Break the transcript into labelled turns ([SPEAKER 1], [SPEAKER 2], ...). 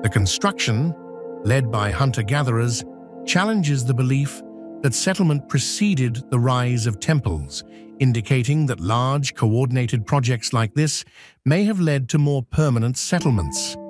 [SPEAKER 1] The construction, led by hunter-gatherers, challenges the belief that settlement preceded the rise of temples, indicating that large, coordinated projects like this may have led to more permanent settlements.